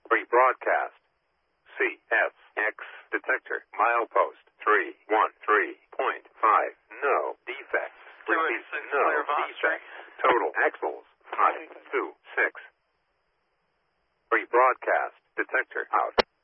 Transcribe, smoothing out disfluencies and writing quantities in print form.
Rebroadcast. CSX detector. Milepost 313.5. No defects. 286 No clear Vaughn Street. defects. Total axles 526. Rebroadcast detector out.